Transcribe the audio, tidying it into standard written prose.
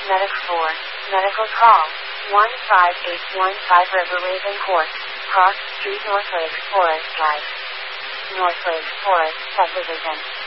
Medic 4, medical call, 15815 River Raven Court, Cross Street, North Lakes Forest Drive. North Lakes Forest Subdivision.